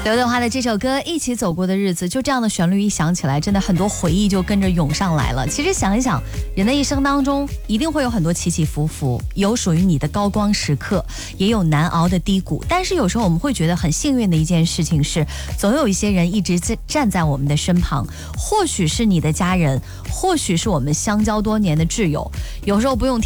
刘德华的这首歌《一起走过的日子》，就这样的旋律一响起来，真的很多回忆就跟着涌上来了。其实想一想，人的一生当中一定会有很多起起伏伏，有属于你的高光时刻，也有难熬的低谷。但是有时候我们会觉得很幸运的一件事情是，总有一些人一直站在我们的身旁，或许是你的家人，或许是我们相交多年的挚友，有时候不用